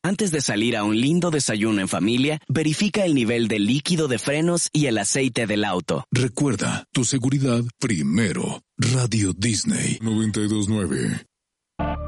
Antes de salir a un lindo desayuno en familia, verifica el nivel de líquido de frenos y el aceite del auto. Recuerda, tu seguridad primero. Radio Disney 92.9.